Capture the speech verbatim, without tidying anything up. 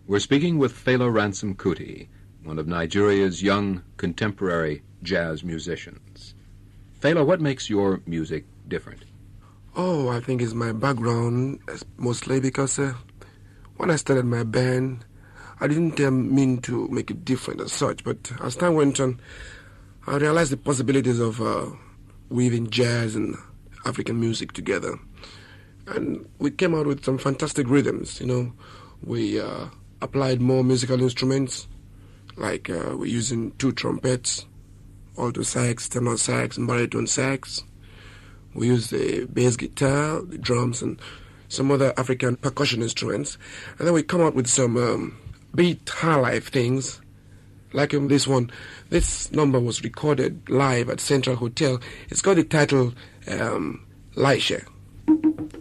We're speaking with Fela Ransom Kuti, one of Nigeria's young contemporary jazz musicians. Fela, what makes your music different? Oh, I think it's my background, mostly because uh, when I started my band, I didn't um, mean to make it different as such, but as time went on, I realized the possibilities of uh, weaving jazz and African music together. And we came out with some fantastic rhythms, you know. We uh, applied more musical instruments, like uh, we're using two trumpets, alto sax, tenor sax, and baritone sax. We use the bass guitar, the drums, and some other African percussion instruments. And then we come out with some um, beat high-life things, like um, this one. This number was recorded live at Central Hotel. It's got the title um, Laisha.